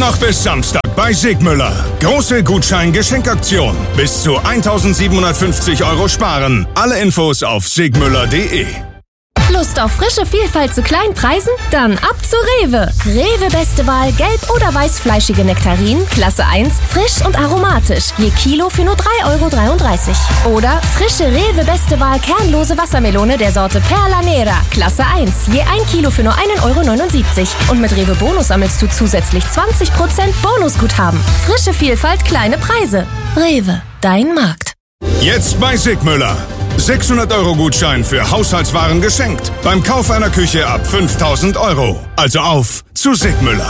noch bis Samstag bei Sigmüller. Große Gutschein-Geschenkaktion. Bis zu 1.750 € sparen. Alle Infos auf sigmüller.de. Lust auf frische Vielfalt zu kleinen Preisen? Dann ab zu Rewe. Rewe beste Wahl gelb- oder weißfleischige Nektarinen, Klasse 1, frisch und aromatisch. Je Kilo für nur 3,33 €. Oder frische Rewe beste Wahl kernlose Wassermelone der Sorte Perla Nera, Klasse 1. Je 1 Kilo für nur 1,79 €. Und mit Rewe Bonus sammelst du zusätzlich 20% Bonusguthaben. Frische Vielfalt, kleine Preise. Rewe, dein Markt. Jetzt bei Sigmüller. 600 € Gutschein für Haushaltswaren geschenkt. Beim Kauf einer Küche ab 5.000 €. Also auf zu Sigmüller.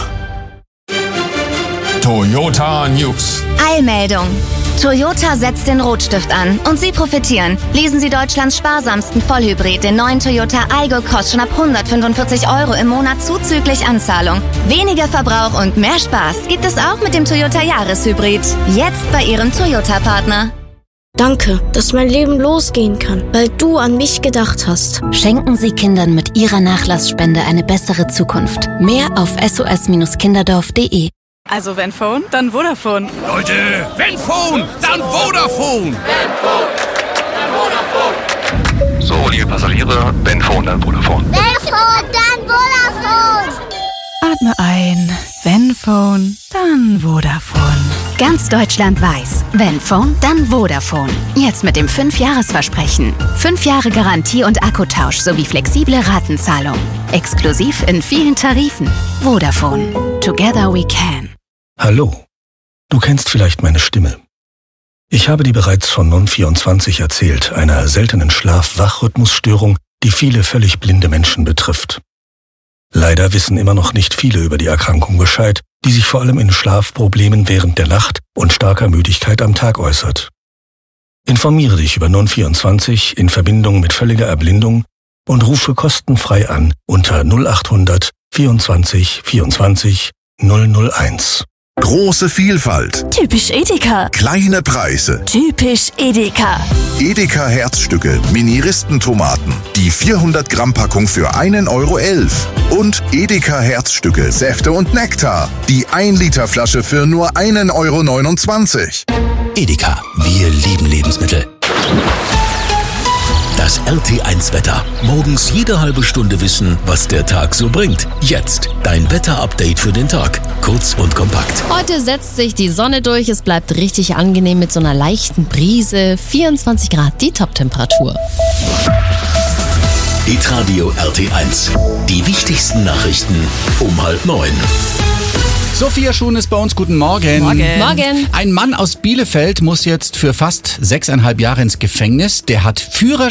Toyota News. Eilmeldung. Toyota setzt den Rotstift an und Sie profitieren. Lesen Sie Deutschlands sparsamsten Vollhybrid, den neuen Toyota Aygo, kostet schon ab 145 € im Monat zuzüglich Anzahlung. Weniger Verbrauch und mehr Spaß gibt es auch mit dem Toyota Jahreshybrid. Jetzt bei Ihrem Toyota-Partner. Danke, dass mein Leben losgehen kann, weil du an mich gedacht hast. Schenken Sie Kindern mit Ihrer Nachlassspende eine bessere Zukunft. Mehr auf sos-kinderdorf.de. Also wenn Phone, dann Vodafone. Leute, wenn Phone, dann Vodafone. Wenn Phone, dann Vodafone. So, liebe Passagiere, wenn Phone, dann Vodafone. Wenn Phone, dann Vodafone. Atme ein, wenn Phone, dann Vodafone. Ganz Deutschland weiß, wenn Phone, dann Vodafone. Jetzt mit dem 5-Jahres-Versprechen. 5 Jahre Garantie und Akkutausch sowie flexible Ratenzahlung. Exklusiv in vielen Tarifen. Vodafone. Together we can. Hallo. Du kennst vielleicht meine Stimme. Ich habe dir bereits von Non24 erzählt, einer seltenen Schlaf-Wach-Rhythmusstörung, die viele völlig blinde Menschen betrifft. Leider wissen immer noch nicht viele über die Erkrankung Bescheid, die sich vor allem in Schlafproblemen während der Nacht und starker Müdigkeit am Tag äußert. Informiere dich über Non24 in Verbindung mit völliger Erblindung und rufe kostenfrei an unter 0800 24 24 001. Große Vielfalt. Typisch Edeka. Kleine Preise. Typisch Edeka. Edeka Herzstücke, Mini-Ristentomaten. Die 400 Gramm Packung für 1,11 €. Und Edeka Herzstücke, Säfte und Nektar. Die 1 Liter Flasche für nur 1,29 €. Edeka, wir lieben Lebensmittel. Das RT1-Wetter. Morgens jede halbe Stunde wissen, was der Tag so bringt. Jetzt dein Wetter-Update für den Tag. Kurz und kompakt. Heute setzt sich die Sonne durch. Es bleibt richtig angenehm mit so einer leichten Brise. 24 Grad die Top-Temperatur. Hitradio RT1. Die wichtigsten Nachrichten um 8:30. Sophia Schuhn ist bei uns. Guten Morgen. Morgen. Ein Mann aus Bielefeld muss jetzt für fast 6,5 Jahre ins Gefängnis. Der hat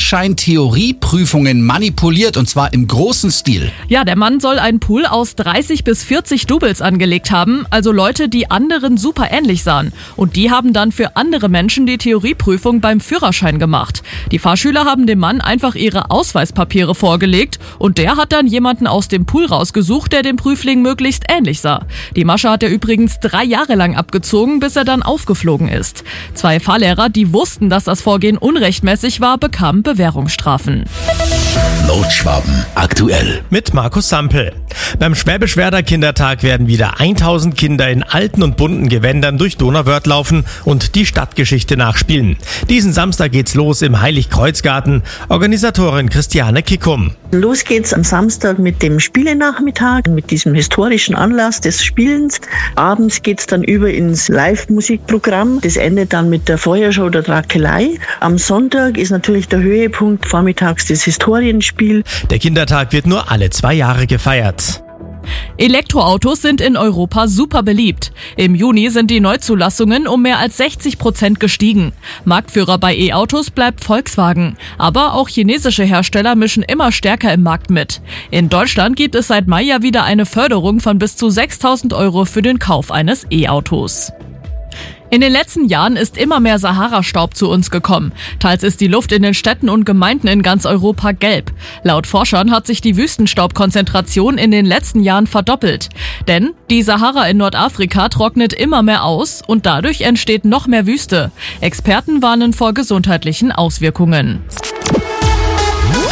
Führerschein-Theorieprüfungen manipuliert, und zwar im großen Stil. Ja, der Mann soll einen Pool aus 30 bis 40 Doubles angelegt haben, also Leute, die anderen super ähnlich sahen. Und die haben dann für andere Menschen die Theorieprüfung beim Führerschein gemacht. Die Fahrschüler haben dem Mann einfach ihre Ausweispapiere vorgelegt und der hat dann jemanden aus dem Pool rausgesucht, der dem Prüfling möglichst ähnlich sah. Die Masche hat er übrigens 3 Jahre lang abgezogen, bis er dann aufgeflogen ist. 2 Fahrlehrer, die wussten, dass das Vorgehen unrechtmäßig war, bekamen Bewährungsstrafen. Nordschwaben aktuell. Mit Markus Sampel. Beim Schwäbisch-Werder Kindertag werden wieder 1000 Kinder in alten und bunten Gewändern durch Donauwörth laufen und die Stadtgeschichte nachspielen. Diesen Samstag geht's los im Heiligkreuzgarten. Organisatorin Christiane Kickum. Los geht's am Samstag mit dem Spielenachmittag, mit diesem historischen Anlass des Spielens. Abends geht's dann über ins Live-Musikprogramm. Das endet dann mit der Feuershow der Drakelei. Am Sonntag ist natürlich der Höhepunkt vormittags das Historienspiel. Der Kindertag wird nur alle 2 Jahre gefeiert. Elektroautos sind in Europa super beliebt. Im Juni sind die Neuzulassungen um mehr als 60% gestiegen. Marktführer bei E-Autos bleibt Volkswagen. Aber auch chinesische Hersteller mischen immer stärker im Markt mit. In Deutschland gibt es seit Mai ja wieder eine Förderung von bis zu 6.000 € für den Kauf eines E-Autos. In den letzten Jahren ist immer mehr Sahara-Staub zu uns gekommen. Teils ist die Luft in den Städten und Gemeinden in ganz Europa gelb. Laut Forschern hat sich die Wüstenstaubkonzentration in den letzten Jahren verdoppelt. Denn die Sahara in Nordafrika trocknet immer mehr aus und dadurch entsteht noch mehr Wüste. Experten warnen vor gesundheitlichen Auswirkungen.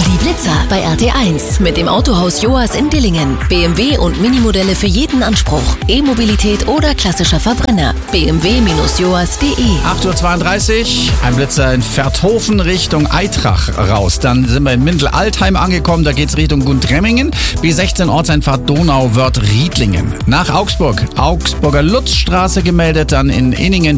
Die Blitzer bei RT1 mit dem Autohaus Joas in Dillingen. BMW und Minimodelle für jeden Anspruch. E-Mobilität oder klassischer Verbrenner. bmw-joas.de. 8:32 Uhr, ein Blitzer in Verthofen Richtung Eitrach raus. Dann sind wir in Mindel-Altheim angekommen, da geht's Richtung Gundremmingen. B16 Ortseinfahrt Donauwörth-Riedlingen. Nach Augsburg, Augsburger Lutzstraße gemeldet, dann in Inningen